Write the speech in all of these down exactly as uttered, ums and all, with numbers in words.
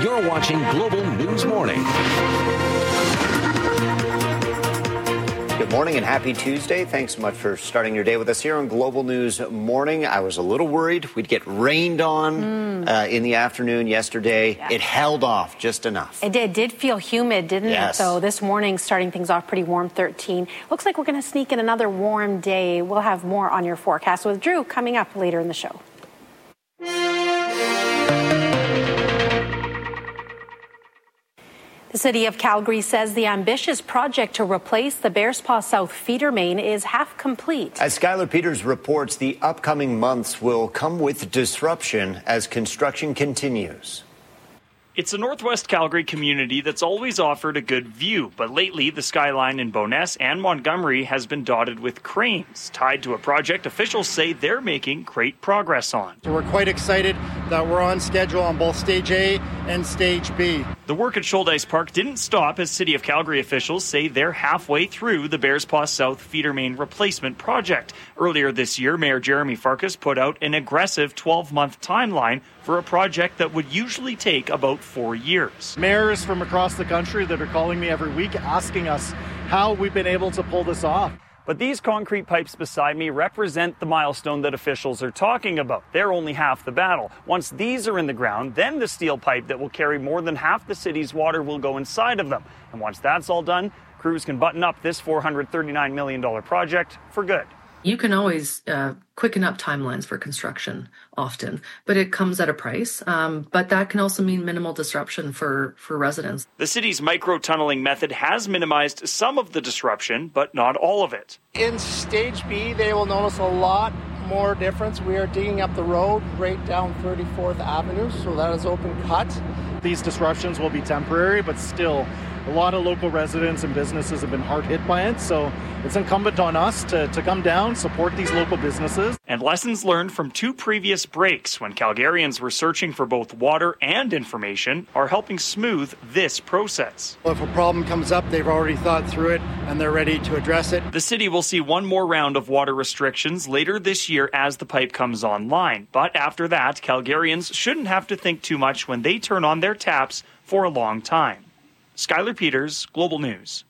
You're watching Global News Morning. Good morning and happy Tuesday. Thanks so much for starting your day with us here on Global News Morning. I was a little worried we'd get rained on mm. uh, in the afternoon yesterday. Yeah. It held off just enough. It did. Did feel humid, didn't yes. it? So this morning, starting things off pretty warm, thirteen. Looks like we're going to sneak in another warm day. We'll have more on your forecast with Drew coming up later in the show. The city of Calgary says the ambitious project to replace the Bearspaw South feeder main is half complete. As Skylar Peters reports, the upcoming months will come with disruption as construction continues. It's a Northwest Calgary community that's always offered a good view, but lately the skyline in Bowness and Montgomery has been dotted with cranes, tied to a project officials say they're making great progress on. So we're quite excited that we're on schedule on both Stage A and Stage B. The work at Shoaldice Park didn't stop as City of Calgary officials say they're halfway through the Bearspaw South feeder main replacement project. Earlier this year, Mayor Jeremy Farkas put out an aggressive twelve-month timeline for a project that would usually take about four years. Mayors from across the country that are calling me every week asking us how we've been able to pull this off. But these concrete pipes beside me represent the milestone that officials are talking about. They're only half the battle. Once these are in the ground, then the steel pipe that will carry more than half the city's water will go inside of them. And once that's all done, crews can button up this four hundred thirty-nine million dollars project for good. You can always uh, quicken up timelines for construction often, but it comes at a price. Um, but that can also mean minimal disruption for, for residents. The city's micro-tunneling method has minimized some of the disruption, but not all of it. In Stage B, they will notice a lot more difference. We are digging up the road right down thirty-fourth Avenue, so that is open cut. These disruptions will be temporary, but still, a lot of local residents and businesses have been hard hit by it, so it's incumbent on us to, to come down, support these local businesses. And lessons learned from two previous breaks when Calgarians were searching for both water and information are helping smooth this process. If a problem comes up, they've already thought through it and they're ready to address it. The city will see one more round of water restrictions later this year as the pipe comes online. But after that, Calgarians shouldn't have to think too much when they turn on their taps for a long time. Skylar Peters, Global News.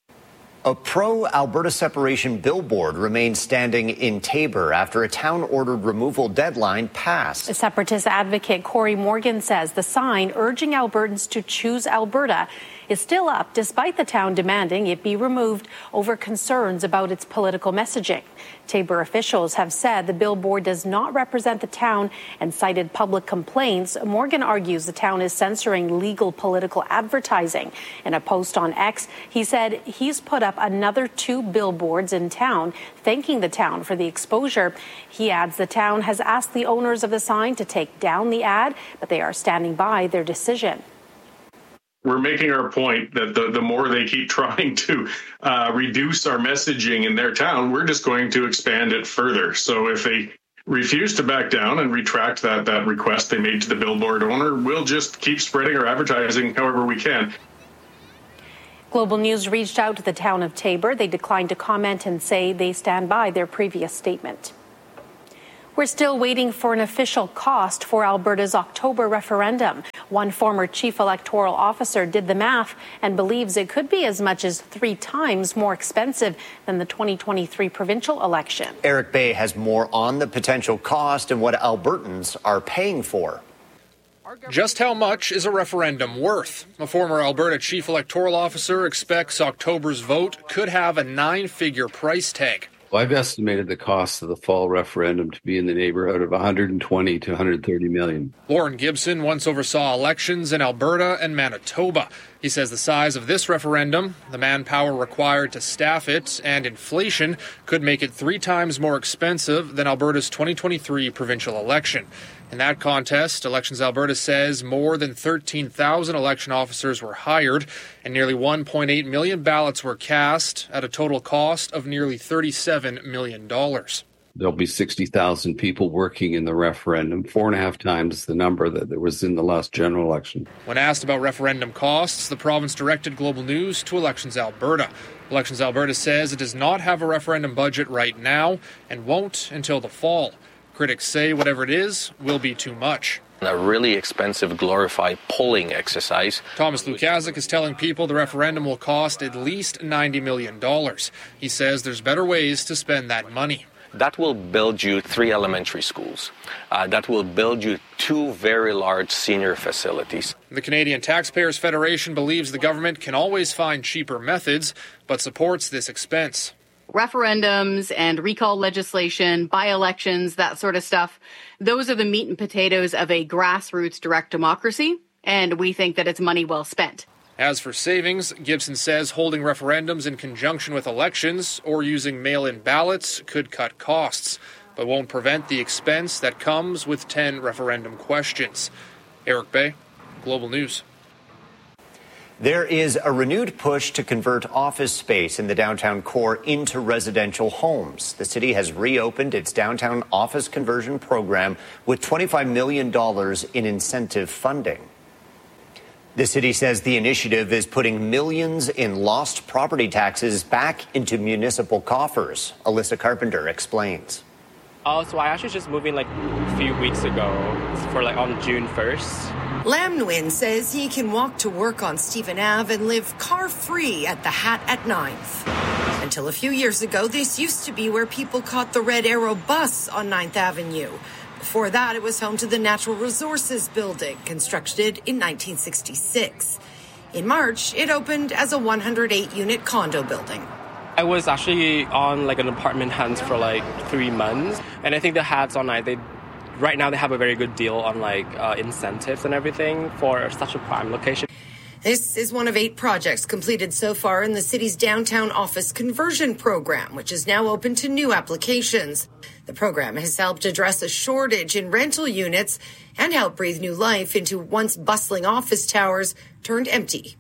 A pro-Alberta separation billboard remains standing in Taber after a town-ordered removal deadline passed. A separatist advocate Corey Morgan says the sign urging Albertans to choose Alberta is still up despite the town demanding it be removed over concerns about its political messaging. Taber officials have said the billboard does not represent the town and cited public complaints. Morgan argues the town is censoring legal political advertising. In a post on X, he said he's put up another two billboards in town, thanking the town for the exposure. He adds the town has asked the owners of the sign to take down the ad, but they are standing by their decision. We're making our point that the, the more they keep trying to uh, reduce our messaging in their town, we're just going to expand it further. So if they refuse to back down and retract that, that request they made to the billboard owner, we'll just keep spreading our advertising however we can. Global News reached out to the town of Taber. They declined to comment and say they stand by their previous statement. We're still waiting for an official cost for Alberta's October referendum. One former chief electoral officer did the math and believes it could be as much as three times more expensive than the twenty twenty-three provincial election. Eric Bay has more on the potential cost and what Albertans are paying for. Just how much is a referendum worth? A former Alberta chief electoral officer expects October's vote could have a nine-figure price tag. Well, I've estimated the cost of the fall referendum to be in the neighborhood of one hundred twenty to one hundred thirty million. Lauren Gibson once oversaw elections in Alberta and Manitoba. He says the size of this referendum, the manpower required to staff it, and inflation could make it three times more expensive than Alberta's twenty twenty-three provincial election. In that contest, Elections Alberta says more than thirteen thousand election officers were hired and nearly one point eight million ballots were cast at a total cost of nearly thirty-seven million dollars. There'll be sixty thousand people working in the referendum, four and a half times the number that there was in the last general election. When asked about referendum costs, the province directed Global News to Elections Alberta. Elections Alberta says it does not have a referendum budget right now and won't until the fall. Critics say whatever it is will be too much. A really expensive, glorified polling exercise. Thomas Lukaszuk is telling people the referendum will cost at least ninety million dollars. He says there's better ways to spend that money. That will build you three elementary schools. Uh, that will build you two very large senior facilities. The Canadian Taxpayers Federation believes the government can always find cheaper methods, but supports this expense. Referendums and recall legislation, by-elections, that sort of stuff, those are the meat and potatoes of a grassroots direct democracy, and we think that it's money well spent. As for savings, Gibson says holding referendums in conjunction with elections or using mail-in ballots could cut costs, but won't prevent the expense that comes with ten referendum questions. Eric Bay, Global News. There is a renewed push to convert office space in the downtown core into residential homes. The city has reopened its downtown office conversion program with twenty-five million dollars in incentive funding. The city says the initiative is putting millions in lost property taxes back into municipal coffers. Alyssa Carpenter explains. Oh, so I actually just moved in like a few weeks ago for like on June first. Lam Nguyen says he can walk to work on Stephen Avenue and live car-free at the Hat at ninth. Until a few years ago, this used to be where people caught the Red Arrow bus on ninth Avenue. Before that, it was home to the Natural Resources Building, constructed in nineteen sixty-six. In March, it opened as a one hundred eight unit condo building. I was actually on like an apartment hunt for like three months, and I think the Hats online, they right now they have a very good deal on like uh, incentives and everything for such a prime location. This is one of eight projects completed so far in the city's downtown office conversion program, which is now open to new applications. The program has helped address a shortage in rental units and help breathe new life into once bustling office towers turned empty.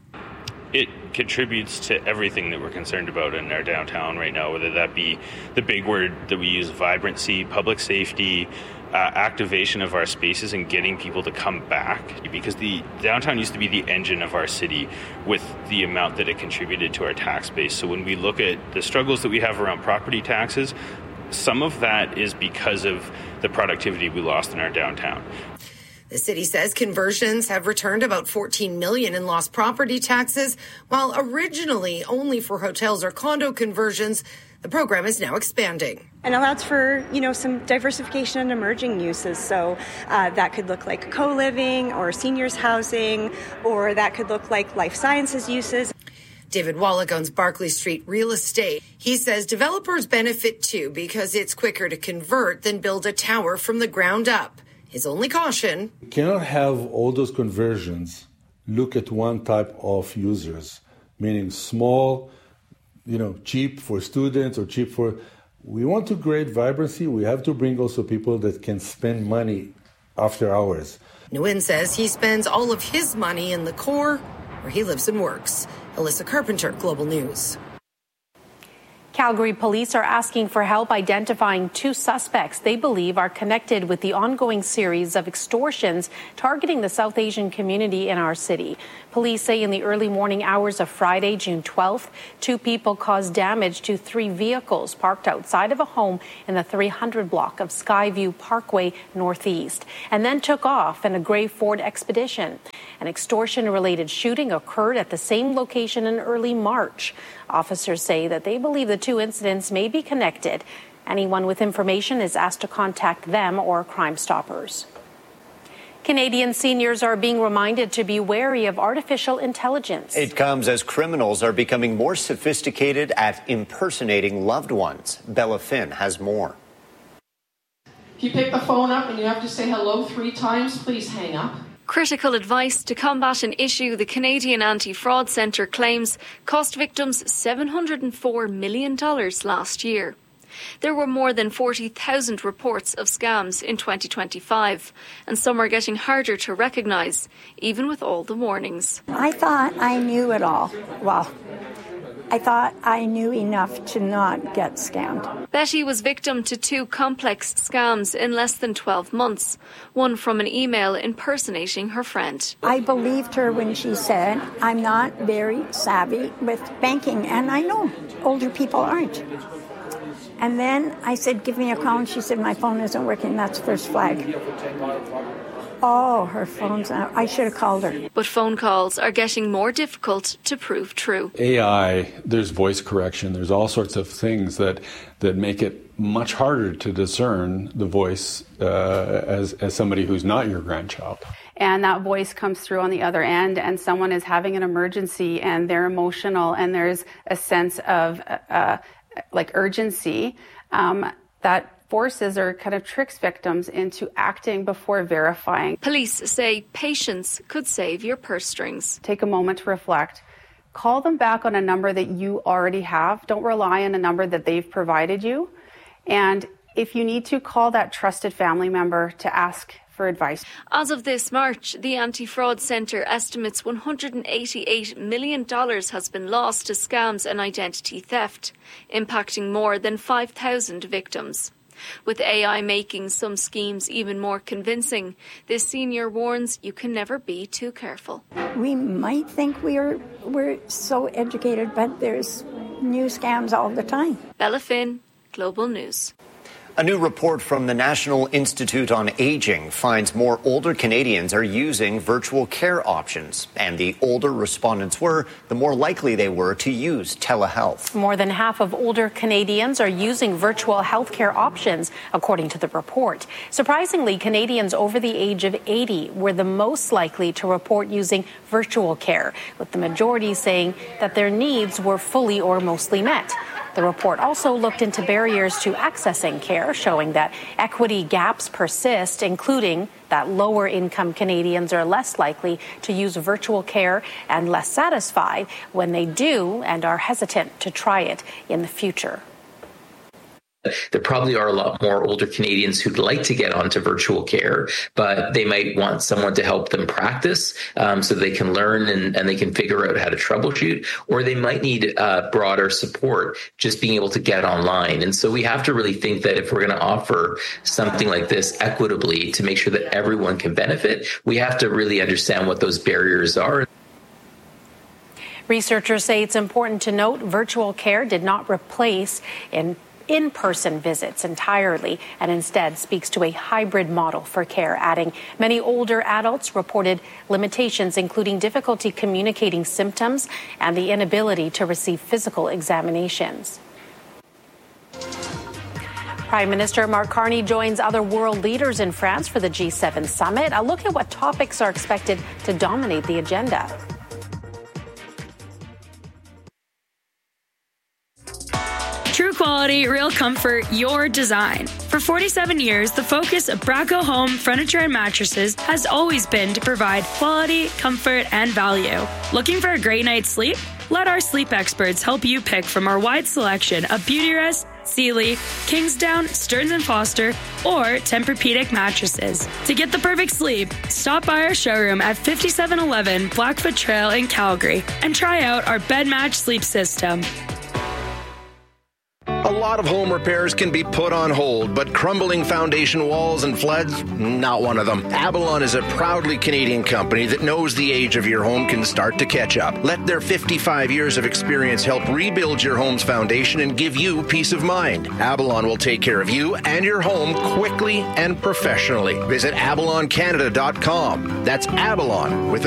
It contributes to everything that we're concerned about in our downtown right now, whether that be the big word that we use, vibrancy, public safety, uh, activation of our spaces and getting people to come back, because the downtown used to be the engine of our city with the amount that it contributed to our tax base. So when we look at the struggles that we have around property taxes, some of that is because of the productivity we lost in our downtown. The city says conversions have returned about fourteen million dollars in lost property taxes, while originally only for hotels or condo conversions. The program is now expanding. And allows for, you know, some diversification and emerging uses. So uh, that could look like co-living or seniors housing, or that could look like life sciences uses. David Wallach owns Barclay Street Real Estate. He says developers benefit too because it's quicker to convert than build a tower from the ground up. His only caution: you cannot have all those conversions look at one type of users, meaning small, you know, cheap for students or cheap for... We want to create vibrancy. We have to bring also people that can spend money after hours. Nguyen says he spends all of his money in the core where he lives and works. Alyssa Carpenter, Global News. Calgary police are asking for help identifying two suspects they believe are connected with the ongoing series of extortions targeting the South Asian community in our city. Police say in the early morning hours of Friday, June twelfth, two people caused damage to three vehicles parked outside of a home in the three hundred block of Skyview Parkway Northeast, and then took off in a gray Ford Expedition. An extortion-related shooting occurred at the same location in early March. Officers say that they believe the two incidents may be connected. Anyone with information is asked to contact them or Crime Stoppers. Canadian seniors are being reminded to be wary of artificial intelligence. It comes as criminals are becoming more sophisticated at impersonating loved ones. Bella Finn has more. If you pick the phone up and you have to say hello three times, please hang up. Critical advice to combat an issue the Canadian Anti-Fraud Centre claims cost victims seven hundred four million dollars last year. There were more than forty thousand reports of scams in twenty twenty-five, and some are getting harder to recognise, even with all the warnings. I thought I knew it all. Well, I thought I knew enough to not get scammed. Betty was victim to two complex scams in less than twelve months, one from an email impersonating her friend. I believed her when she said, I'm not very savvy with banking, and I know older people aren't. And then I said, give me a call, and she said, my phone isn't working. That's first flag. Oh, her phone's out. I should have called her. But phone calls are getting more difficult to prove true. A I, there's voice correction, there's all sorts of things that, that make it much harder to discern the voice uh, as, as somebody who's not your grandchild. And that voice comes through on the other end, and someone is having an emergency, and they're emotional, and there's a sense of uh, like urgency um, that forces or kind of tricks victims into acting before verifying. Police say patience could save your purse strings. Take a moment to reflect. Call them back on a number that you already have. Don't rely on a number that they've provided you. And if you need to, call that trusted family member to ask for advice. As of this March, the Anti-Fraud Centre estimates one hundred eighty-eight million dollars has been lost to scams and identity theft, impacting more than five thousand victims. With A I making some schemes even more convincing, this senior warns you can never be too careful. We might think we are, we're so educated, but there's new scams all the time. Bella Finn, Global News. A new report from the National Institute on Aging finds more older Canadians are using virtual care options. And the older respondents were, the more likely they were to use telehealth. More than half of older Canadians are using virtual healthcare options, according to the report. Surprisingly, Canadians over the age of eighty were the most likely to report using virtual care, with the majority saying that their needs were fully or mostly met. The report also looked into barriers to accessing care, showing that equity gaps persist, including that lower income Canadians are less likely to use virtual care and less satisfied when they do and are hesitant to try it in the future. There probably are a lot more older Canadians who'd like to get onto virtual care, but they might want someone to help them practice um, so they can learn and, and they can figure out how to troubleshoot, or they might need uh, broader support just being able to get online. And so we have to really think that if we're going to offer something like this equitably to make sure that everyone can benefit, we have to really understand what those barriers are. Researchers say it's important to note virtual care did not replace in in-person visits entirely and instead speaks to a hybrid model for care, adding many older adults reported limitations, including difficulty communicating symptoms and the inability to receive physical examinations. Prime Minister Mark Carney joins other world leaders in France for the G seven summit. A look at what topics are expected to dominate the agenda. True quality, real comfort, your design. For forty-seven years, the focus of Braco Home Furniture and Mattresses has always been to provide quality, comfort, and value. Looking for a great night's sleep? Let our sleep experts help you pick from our wide selection of Beautyrest, Sealy, Kingsdown, Stearns and Foster, or Tempur-Pedic mattresses. To get the perfect sleep, stop by our showroom at fifty-seven eleven Blackfoot Trail in Calgary and try out our Bed Match sleep system. A lot of home repairs can be put on hold, but crumbling foundation walls and floods, not one of them. Avalon is a proudly Canadian company that knows the age of your home can start to catch up. Let their fifty-five years of experience help rebuild your home's foundation and give you peace of mind. Avalon will take care of you and your home quickly and professionally. Visit avalon canada dot com. That's Avalon with a